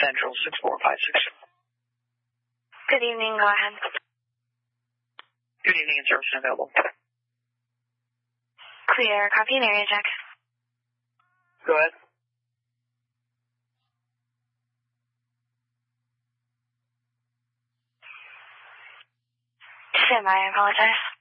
Central 6456. Good evening, go ahead. Good evening, and service available. Clear, copy and area check. Go ahead. Stand by, I apologize.